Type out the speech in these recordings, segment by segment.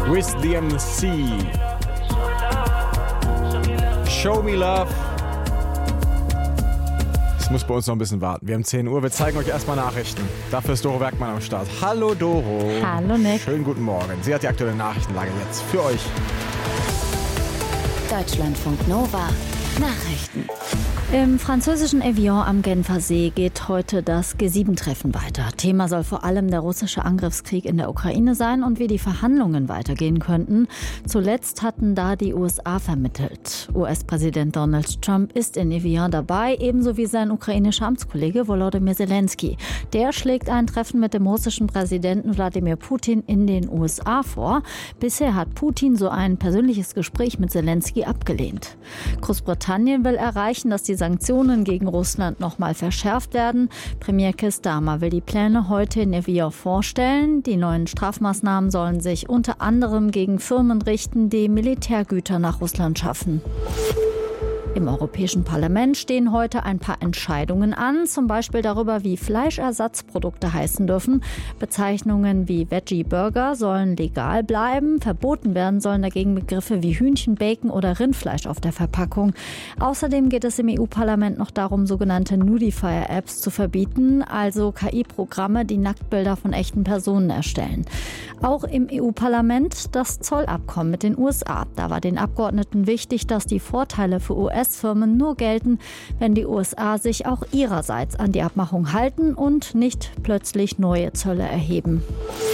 With the MC. Show me love. Es muss bei uns noch ein bisschen warten. Wir haben 10 Uhr. Wir zeigen euch erstmal Nachrichten. Dafür ist Doro Werkmann am Start. Hallo Doro. Hallo Nick. Schönen guten Morgen. Sie hat die aktuelle Nachrichtenlage jetzt für euch. Deutschlandfunk Nova. Nachrichten. Im französischen Evian am Genfer See geht heute das G7-Treffen weiter. Thema soll vor allem der russische Angriffskrieg in der Ukraine sein und wie die Verhandlungen weitergehen könnten. Zuletzt hatten da die USA vermittelt. US-Präsident Donald Trump ist in Evian dabei, ebenso wie sein ukrainischer Amtskollege Volodymyr Zelensky. Der schlägt ein Treffen mit dem russischen Präsidenten Wladimir Putin in den USA vor. Bisher hat Putin so ein persönliches Gespräch mit Zelensky abgelehnt. Großbritannien will erreichen, dass die Sanktionen gegen Russland nochmal verschärft werden. Premier Keir Starmer will die Pläne heute in Evian vorstellen. Die neuen Strafmaßnahmen sollen sich unter anderem gegen Firmen richten, die Militärgüter nach Russland schaffen. Im Europäischen Parlament stehen heute ein paar Entscheidungen an, zum Beispiel darüber, wie Fleischersatzprodukte heißen dürfen. Bezeichnungen wie Veggie Burger sollen legal bleiben. Verboten werden sollen dagegen Begriffe wie Hühnchen, Bacon oder Rindfleisch auf der Verpackung. Außerdem geht es im EU-Parlament noch darum, sogenannte Nudifier-Apps zu verbieten, also KI-Programme, die Nacktbilder von echten Personen erstellen. Auch im EU-Parlament das Zollabkommen mit den USA. Da war den Abgeordneten wichtig, dass die Vorteile für US-Firmen nur gelten, wenn die USA sich auch ihrerseits an die Abmachung halten und nicht plötzlich neue Zölle erheben.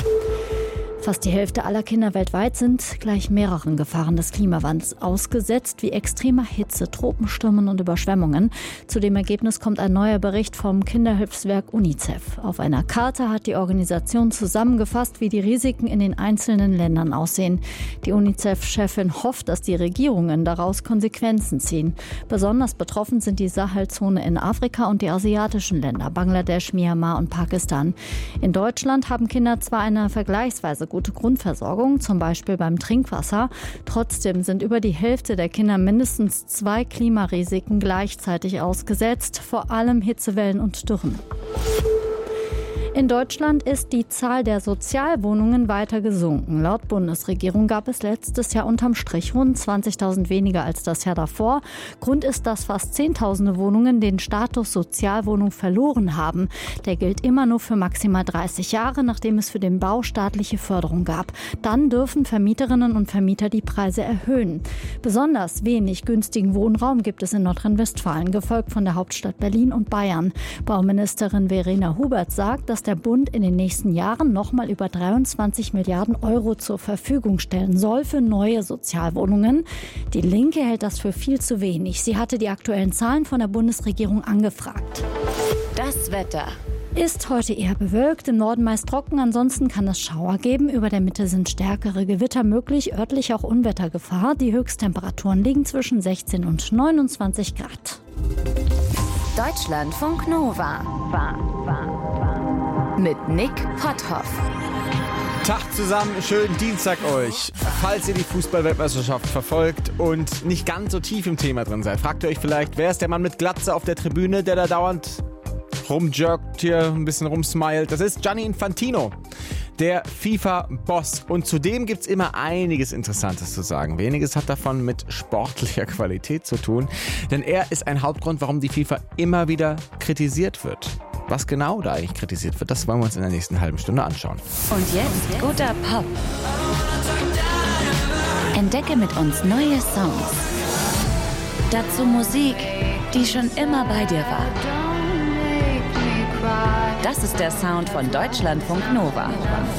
Fast die Hälfte aller Kinder weltweit sind gleich mehreren Gefahren des Klimawandels ausgesetzt, wie extremer Hitze, Tropenstürmen und Überschwemmungen. Zu dem Ergebnis kommt ein neuer Bericht vom Kinderhilfswerk UNICEF. Auf einer Karte hat die Organisation zusammengefasst, wie die Risiken in den einzelnen Ländern aussehen. Die UNICEF-Chefin hofft, dass die Regierungen daraus Konsequenzen ziehen. Besonders betroffen sind die Sahelzone in Afrika und die asiatischen Länder, Bangladesch, Myanmar und Pakistan. In Deutschland haben Kinder zwar eine vergleichsweise gute Grundversorgung, zum Beispiel beim Trinkwasser. Trotzdem sind über die Hälfte der Kinder mindestens 2 Klimarisiken gleichzeitig ausgesetzt, vor allem Hitzewellen und Dürren. In Deutschland ist die Zahl der Sozialwohnungen weiter gesunken. Laut Bundesregierung gab es letztes Jahr unterm Strich rund 20.000 weniger als das Jahr davor. Grund ist, dass fast Zehntausende Wohnungen den Status Sozialwohnung verloren haben. Der gilt immer nur für maximal 30 Jahre, nachdem es für den Bau staatliche Förderung gab. Dann dürfen Vermieterinnen und Vermieter die Preise erhöhen. Besonders wenig günstigen Wohnraum gibt es in Nordrhein-Westfalen, gefolgt von der Hauptstadt Berlin und Bayern. Bauministerin Verena Hubert sagt, dass der Bund in den nächsten Jahren nochmal über 23 Milliarden Euro zur Verfügung stellen soll für neue Sozialwohnungen. Die Linke hält das für viel zu wenig. Sie hatte die aktuellen Zahlen von der Bundesregierung angefragt. Das Wetter. Ist heute eher bewölkt, im Norden meist trocken, ansonsten kann es Schauer geben. Über der Mitte sind stärkere Gewitter möglich, örtlich auch Unwettergefahr. Die Höchsttemperaturen liegen zwischen 16 und 29 Grad. Deutschlandfunk Nova. Mit Nick Potthoff. Tag zusammen, schönen Dienstag euch. Falls ihr die Fußball-Weltmeisterschaft verfolgt und nicht ganz so tief im Thema drin seid, fragt ihr euch vielleicht, wer ist der Mann mit Glatze auf der Tribüne, der da dauernd rumjerkt, hier ein bisschen rumsmilet. Das ist Gianni Infantino, der FIFA-Boss. Und zudem gibt es immer einiges Interessantes zu sagen. Weniges hat davon mit sportlicher Qualität zu tun, denn er ist ein Hauptgrund, warum die FIFA immer wieder kritisiert wird. Was genau da eigentlich kritisiert wird, das wollen wir uns in der nächsten halben Stunde anschauen. Und jetzt guter Pop. Entdecke mit uns neue Songs. Dazu Musik, die schon immer bei dir war. Das ist der Sound von Deutschlandfunk Nova.